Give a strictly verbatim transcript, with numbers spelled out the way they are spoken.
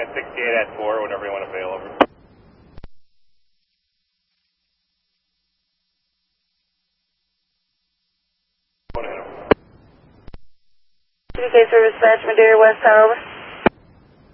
at sixty-eight at four, whenever you want to fail over. Tuesday Service Dispatch, Madeira West Tower.